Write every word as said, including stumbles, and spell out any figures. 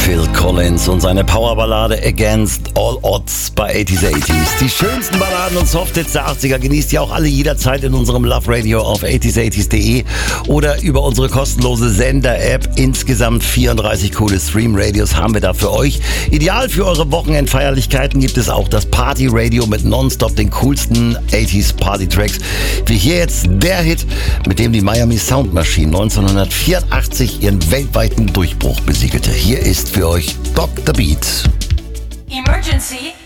Phil Collins und seine Powerballade Against All Odds bei achtziger achtzig. Die schönsten Balladen und Softhits der achtziger genießt ihr auch alle jederzeit in unserem Love Radio auf achtziger achtzig punkt de oder über unsere kostenlose Sender-App. Insgesamt vierunddreißig coole Stream-Radios haben wir da für euch. Ideal für eure Wochenendfeierlichkeiten gibt es auch das Party-Radio mit nonstop den coolsten achtziger Party-Tracks. Wie hier jetzt der Hit, mit dem die Miami Sound Machine neunzehnhundertvierundachtzig ihren weltweiten Durchbruch besiegelte. Hier ist für euch Doc the Beat. Emergency!